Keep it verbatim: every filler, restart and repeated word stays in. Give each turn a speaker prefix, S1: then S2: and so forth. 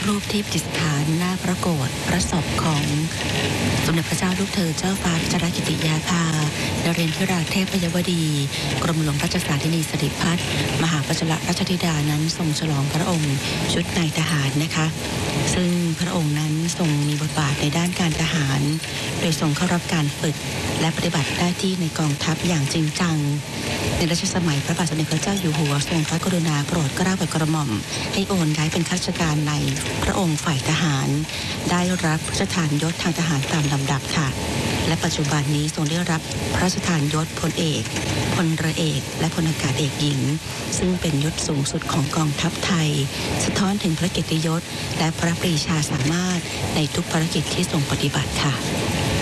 S1: รูปที่ประดิษฐานหน้าพระโกศพระศพของสมเด็จพระเจ้าลูกเธอเจ้าฟ้าพัชรกิติยาภานเรนทิราเทพยวดีกรมหลวงราชสาธินีสิริพัฒน์มหาพัชรราชธิดานั้นทรงฉลองพระองค์ชุดนายทหารนะคะซึ่งพระองค์นั้นทรงมีบทบาทในด้านการทหารโดยทรงเข้ารับการฝึกและปฏิบัติหน้าที่ในกองทัพอย่างจริงจังในรัชสมัยพระบาทสมเด็จพระเจ้าอยู่หัวทรงพระกรุณาโปรดเกล้าโปรดกระหม่อมให้โอนย้ายเป็นข้าราชการในพระองค์ฝ่ายทหารได้รับพระราชทานยศทางทหารตามลำดับค่ะและปัจจุบันนี้ทรงได้รับพระราชทานยศพลเอกพลเรือเอกและพลอากาศเอกหญิงซึ่งเป็นยศสูงสุดของกองทัพไทยสะท้อนถึงพระเกียรติยศและพระปรีชาสามารถในทุกภารกิจที่ทรงปฏิบัติค่ะ